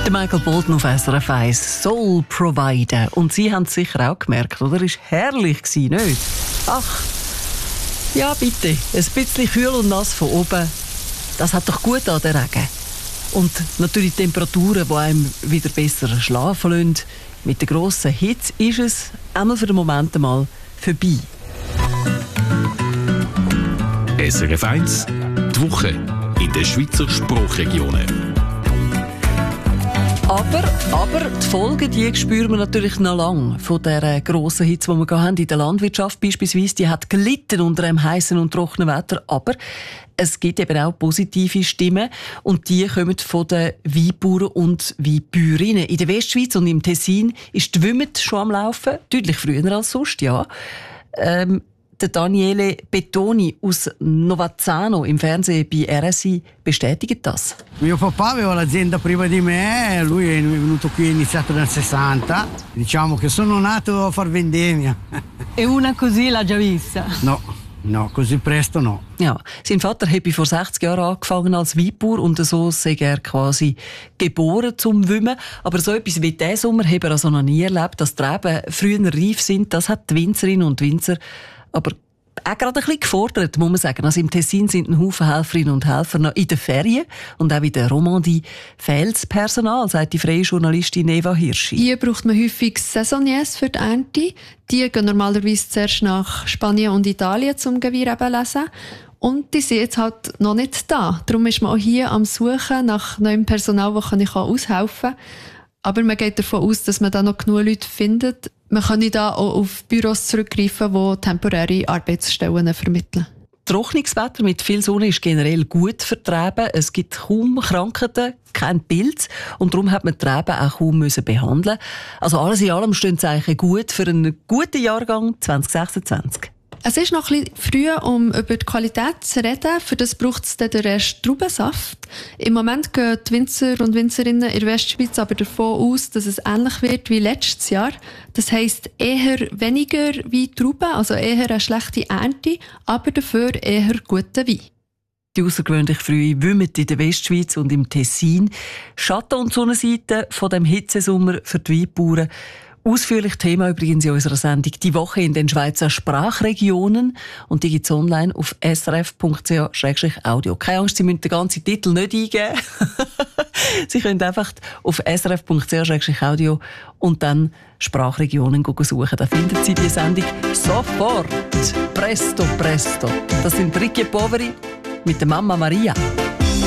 Der Michael Bolton auf SRF 1, Soul Provider. Und Sie haben es sicher auch gemerkt, oder? Es war herrlich, nicht? Ach, ja bitte, ein bisschen kühl und nass von oben, das hat doch gut an, der Regen. Und natürlich Temperaturen, die einem wieder besser schlafen lassen. Mit der grossen Hitze ist es einmal für den Moment einmal vorbei. SRF 1, die Woche in den Schweizer Sprachregionen. Aber die Folgen, die spüren wir natürlich noch lange von der grossen Hitze, die wir haben. In der Landwirtschaft beispielsweise, die hat gelitten unter einem heißen und trockenen Wetter. Aber es gibt eben auch positive Stimmen und die kommen von den Weinbauern und Weinbäuerinnen. In der Westschweiz und im Tessin ist die Wümmet schon am Laufen, deutlich früher als sonst, ja. Der Daniele Bettoni aus Novazzano im Fernsehen bei RSI bestätigt das. Mio papà aveva l'azienda prima di me, lui è venuto qui, è iniziato nel 60. Diciamo che sono nato a far vendemmia. E una così l'ha già vista? No, così presto no. Ja, sein Vater habe vor 60 Jahren angefangen als Weinbauer und so sei er quasi geboren zum Wümmen. Aber so etwas wie diesen Sommer habe er also noch nie erlebt, dass die Reben früher reif sind. Das hat die Winzerinnen und Winzer aber auch gerade ein bisschen gefordert, muss man sagen. Also im Tessin sind ein Haufen Helferinnen und Helfer noch in den Ferien und auch in der Romandie fehlt das Personal, sagt die freie Journalistin Eva Hirschi. Hier braucht man häufig Saisonniers für die Ernte. Die gehen normalerweise zuerst nach Spanien und Italien zum Gewirreben lesen. Und die sind jetzt halt noch nicht da. Darum ist man auch hier am Suchen nach neuem Personal, das aushelfen kann. Aber man geht davon aus, dass man da noch genug Leute findet. Man kann da auch auf Büros zurückgreifen, die temporäre Arbeitsstellen vermitteln. Trockenungswetter mit viel Sonne ist generell gut vertreiben. Es gibt kaum Krankheiten, kein Pilz. Und darum hat man die Reben auch kaum behandeln. Also alles in allem stehen Zeichen gut für einen guten Jahrgang 2026. Es ist noch ein bisschen früh, um über die Qualität zu reden. Für das braucht es dann den Rest Traubensaft. Im Moment gehen die Winzer und Winzerinnen in der Westschweiz aber davon aus, dass es ähnlich wird wie letztes Jahr. Das heisst eher weniger wie Trauben, also eher eine schlechte Ernte, aber dafür eher guten Wein. Die außergewöhnlich frühe Wümmet in der Westschweiz und im Tessin. Schatten- und Sonnenseite von dem Hitzesommer für die Weinbauern. Ausführlich Thema übrigens in unserer Sendung «Die Woche in den Schweizer Sprachregionen». Und die gibt es online auf srf.ch/audio. Keine Angst, Sie müssen den ganzen Titel nicht eingeben. Sie können einfach auf srf.ch/audio und dann Sprachregionen suchen. Da finden Sie die Sendung sofort. Presto, presto. Das sind Ricky Poveri mit der Mama Maria.